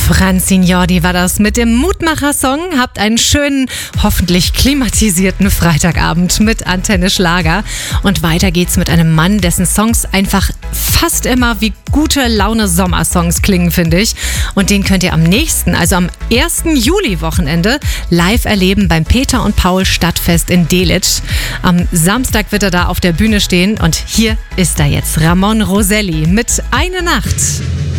Franzin Jordi war das mit dem Mutmacher-Song. Habt einen schönen, hoffentlich klimatisierten Freitagabend mit Antenne Schlager. Und weiter geht's mit einem Mann, dessen Songs einfach fast immer wie gute Laune Sommersongs klingen, finde ich. Und den könnt ihr am nächsten, also am 1. Juli-Wochenende live erleben beim Peter und Paul Stadtfest in Delitzsch. Am Samstag wird er da auf der Bühne stehen und hier ist er jetzt, Ramon Roselli mit Eine Nacht.